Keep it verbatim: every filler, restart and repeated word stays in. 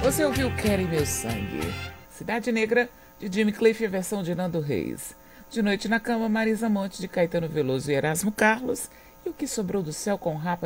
Você ouviu Quero em Meu Sangue. Cidade Negra, de Jimmy Cliff, versão de Nando Reis. De Noite na Cama, Marisa Monte, de Caetano Veloso e Erasmo Carlos. E O Que Sobrou do Céu, com Rapa